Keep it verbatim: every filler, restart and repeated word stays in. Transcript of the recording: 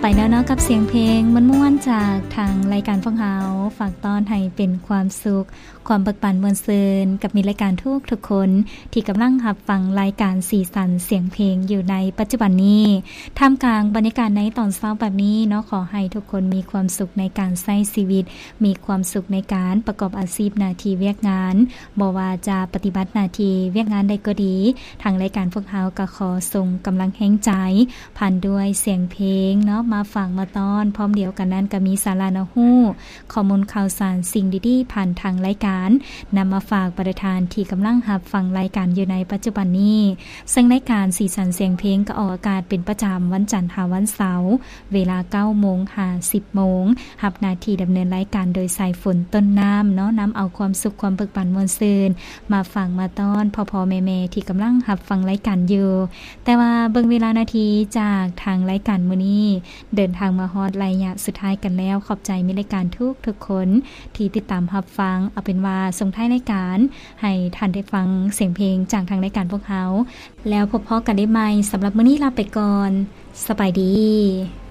ไปแล้วเนาะกับเสียงเพลงมันม่วนจากทางรายการฟังเฮาฝากต้อนให้เป็นความสุขความเบิกบานมวลซืนกับมีรายการทุกทุกคนที่กำลังรับฟังรายการสีสันเสียงเพลงอยู่ในปัจจุบันนี้ท่ามกลางบรรยากาศในตอนเช้าแบบนี้เนาะขอให้ทุกคนมีความสุขในการใช้ชีวิตมีความสุขในการประกอบอาชีพหน้าที่เวียกงานบ่ว่าจะปฏิบัติหน้าที่เวียกงานใดก็ดีทางรายการพวกเฮาก็ขอส่งกำลังแห่งใจผ่านด้วยเสียงเพลงเนาะมาฟังมาตอนพร้อมเดียวกันนั้นก็มีสาระนะฮู้ข้อมูลข่าวสารสิ่งดีๆผ่านทางรายการนำมาฝากประธานที่กำลังรับฟังรายการอยู่ในปัจจุบันนี้ซึ่งรายการสีสันเสียงเพลงก็ออกอากาศเป็นประจำวันจันทร์ถึงวันเสาร์เวลา เก้าโมง ถึง สิบโมงรับหน้าที่ดำเนินรายการโดยสายฝนต้นน้ำเนาะนำเอาความสุขความเบิกบานมวลซืนมาฟังมาตอนพ่อๆแม่ๆที่กำลังรับฟังรายการอยู่แต่ว่าเบิ่งเวลานาทีจากทางรายการมื้อนี้เดินทางมาฮอดระยะสุดท้ายกันแล้วขอบใจมีรายการทุกทุกคนที่ติดตามรับฟังเอาเป็นว่าส่งท้ายรายการให้ท่านได้ฟังเสียงเพลงจากทางรายการพวกเขาแล้วพบพอกันได้ใหม่สำหรับมื้อนี้ลาไปก่อนสบายดี